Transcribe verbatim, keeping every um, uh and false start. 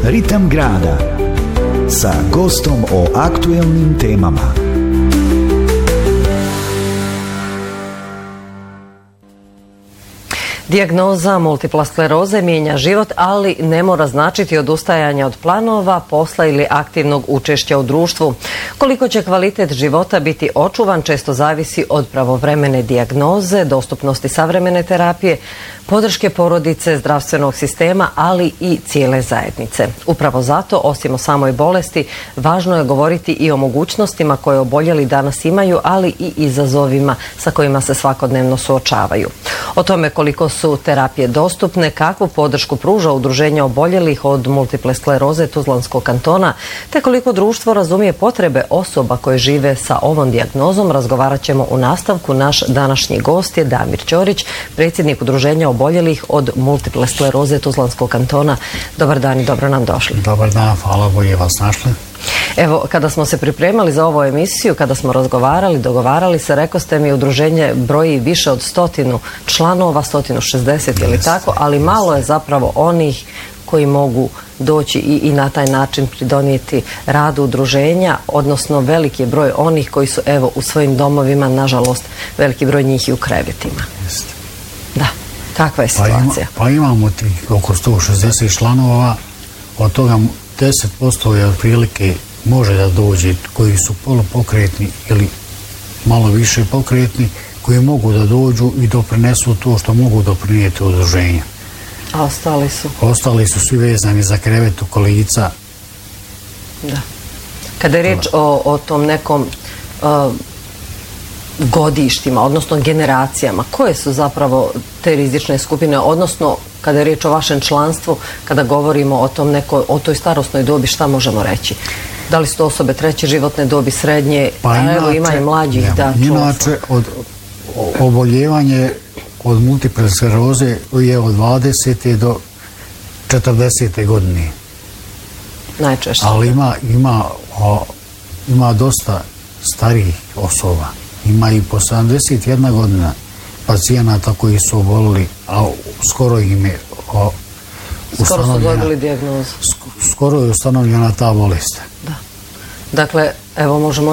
Ritam grada sa gostom o aktuelnim temama. Dijagnoza multipla skleroze mijenja život, ali ne mora značiti odustajanje od planova, posla ili aktivnog učešća u društvu. Koliko će kvalitet života biti očuvan često zavisi od pravovremene dijagnoze, dostupnosti savremene terapije, podrške porodice, zdravstvenog sistema, ali i cijele zajednice. Upravo zato, osim o samoj bolesti, važno je govoriti i o mogućnostima koje oboljeli danas imaju, ali i izazovima sa kojima se svakodnevno suočavaju. O tome koliko su terapije dostupne, kakvu podršku pruža udruženje oboljelih od multiple skleroze Tuzlanskog kantona, te koliko društvo razumije potrebe osoba koje žive sa ovom dijagnozom, razgovarat ćemo u nastavku. Naš današnji gost je Damir Ćorić, predsjednik udruženja oboljelih od multiple skleroze Tuzlanskog kantona. Dobar dan i dobro nam došli. Dobar dan, hvala, bolje vas našli. Evo, kada smo se pripremali za ovu emisiju, kada smo razgovarali, dogovarali se, rekao ste mi, udruženje broji više od stotinu članova, stotinu šezdeset ili tako, ali malo je zapravo onih koji mogu doći i, i na taj način pridonijeti radu udruženja, odnosno veliki je broj onih koji su evo u svojim domovima, nažalost, veliki broj njih i u krevetima. Jeste. Da, kakva je situacija? Pa, ima, pa imamo tih oko sto šezdeset članova, od toga deset posto je otprilike može da dođe koji su polupokretni ili malo više pokretni, koji mogu da dođu i doprinesu to što mogu doprinijeti udruženja. A ostali su? Ostali su svi vezani za krevet u kolica. Da. Kada je riječ o, o tom nekom uh, godištima, odnosno generacijama, koje su zapravo te rizične skupine, odnosno kada je riječ o vašem članstvu, kada govorimo o tom neko, o toj starosnoj dobi, šta možemo reći? Da li su to osobe treće životne dobi, srednje, pa a inače, evo ima i mlađih, ja, da, inače, od oboljevanje od multiple skleroze je od dvadesete do četrdesete godine. Najčešće. Ali ima, ima, o, ima dosta starijih osoba. Ima i po sedamdeset jedna godina pacijenata koji su obolili, a skoro im je o, skoro su dobili dijagnozu. Skoro je ustanovljena ta bolest. Da. Dakle, evo možemo